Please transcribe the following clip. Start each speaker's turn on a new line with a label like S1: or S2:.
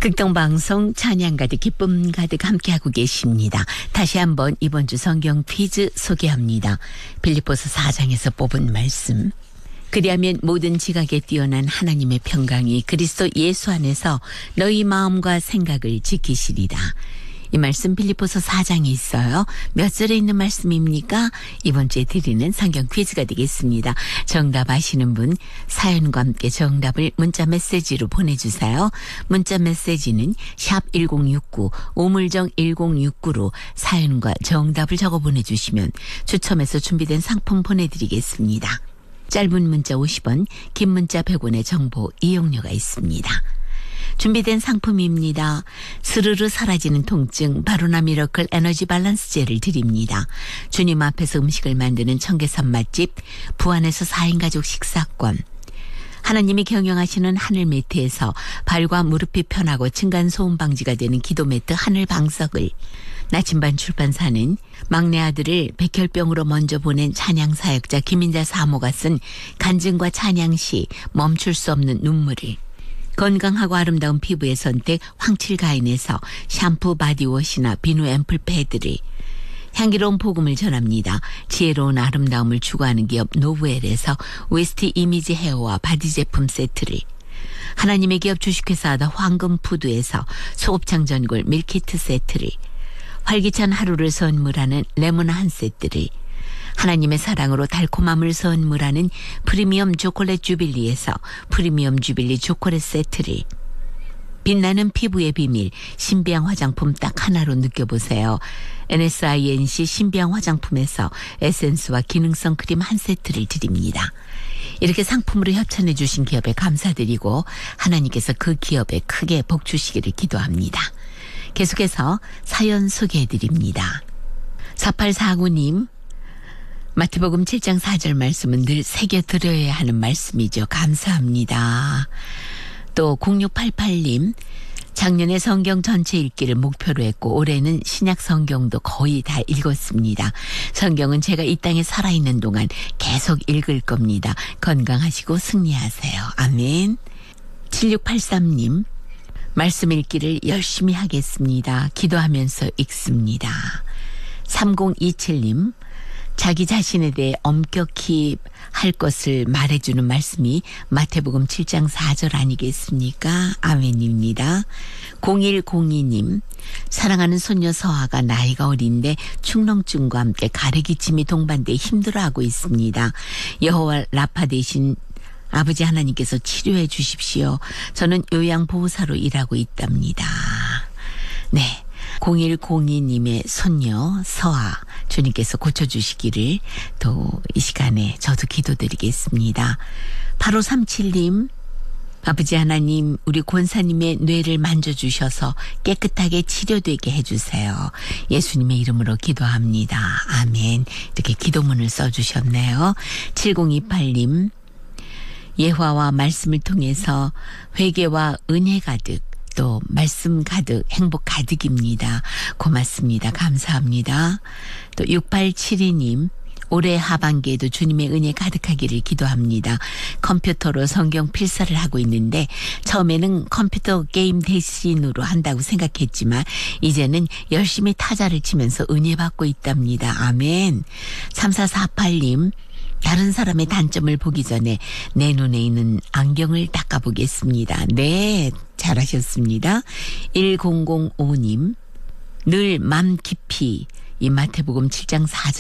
S1: 극동방송 찬양 가득 기쁨 가득 함께하고 계십니다. 다시 한번 이번 주 성경 퀴즈 소개합니다. 빌립보서 4장에서 뽑은 말씀. 그리하면 모든 지각에 뛰어난 하나님의 평강이 그리스도 예수 안에서 너희 마음과 생각을 지키시리라. 이 말씀 빌립보서 4장에 있어요. 몇 절에 있는 말씀입니까? 이번 주에 드리는 성경 퀴즈가 되겠습니다. 정답 아시는 분 사연과 함께 정답을 문자 메시지로 보내주세요. 문자 메시지는 샵 1069 오물정 1069로 사연과 정답을 적어 보내주시면 추첨해서 준비된 상품 보내드리겠습니다. 짧은 문자 50원, 긴 문자 100원의 정보 이용료가 있습니다. 준비된 상품입니다. 스르르 사라지는 통증 바로나 미러클 에너지 밸런스 젤을 드립니다. 주님 앞에서 음식을 만드는 청계산 맛집 부안에서 4인 가족 식사권, 하나님이 경영하시는 하늘 매트에서 발과 무릎이 편하고 층간소음 방지가 되는 기도 매트 하늘 방석을, 나침반 출판사는 막내 아들을 백혈병으로 먼저 보낸 찬양 사역자 김인자 사모가 쓴 간증과 찬양시 멈출 수 없는 눈물을, 건강하고 아름다운 피부의 선택 황칠가인에서 샴푸 바디워시나 비누 앰플 패드를, 향기로운 복음을 전합니다. 지혜로운 아름다움을 추구하는 기업 노브엘에서 웨스트 이미지 헤어와 바디 제품 세트를, 하나님의 기업 주식회사 황금푸드에서 소곱창 전골 밀키트 세트를, 활기찬 하루를 선물하는 레몬 한 세트를, 하나님의 사랑으로 달콤함을 선물하는 프리미엄 초콜릿 주빌리에서 프리미엄 주빌리 초콜릿 세트를, 빛나는 피부의 비밀 신비한 화장품 딱 하나로 느껴보세요. NSINC 신비한 화장품에서 에센스와 기능성 크림 한 세트를 드립니다. 이렇게 상품으로 협찬해 주신 기업에 감사드리고 하나님께서 그 기업에 크게 복 주시기를 기도합니다. 계속해서 사연 소개해 드립니다. 4849님, 마태복음 7장 4절 말씀은 늘 새겨들어야 하는 말씀이죠. 감사합니다. 또 0688님, 작년에 성경 전체 읽기를 목표로 했고 올해는 신약 성경도 거의 다 읽었습니다. 성경은 제가 이 땅에 살아있는 동안 계속 읽을 겁니다. 건강하시고 승리하세요. 아멘. 7683님, 말씀 읽기를 열심히 하겠습니다. 기도하면서 읽습니다. 3027님, 자기 자신에 대해 엄격히 할 것을 말해주는 말씀이 마태복음 7장 4절 아니겠습니까? 아멘입니다. 0102님, 사랑하는 손녀 서아가 나이가 어린데 축농증과 함께 가래기침이 동반돼 힘들어하고 있습니다. 여호와 라파 대신 아버지 하나님께서 치료해 주십시오. 저는 요양보호사로 일하고 있답니다. 네. 0102님의 손녀 서아 주님께서 고쳐주시기를 또 이 시간에 저도 기도드리겠습니다. 8537님, 아버지 하나님 우리 권사님의 뇌를 만져주셔서 깨끗하게 치료되게 해주세요. 예수님의 이름으로 기도합니다. 아멘. 이렇게 기도문을 써주셨네요. 7028님, 예화와 말씀을 통해서 회개와 은혜 가득 또 말씀 가득 행복 가득입니다. 고맙습니다. 감사합니다. 또 6872님, 올해 하반기에도 주님의 은혜 가득하기를 기도합니다. 컴퓨터로 성경 필사를 하고 있는데 처음에는 컴퓨터 게임 대신으로 한다고 생각했지만 이제는 열심히 타자를 치면서 은혜 받고 있답니다. 아멘. 3448님, 다른 사람의 단점을 보기 전에 내 눈에 있는 안경을 닦아보겠습니다. 네, 잘하셨습니다. 1005님, 늘 맘 깊이 이 마태복음 7장 4절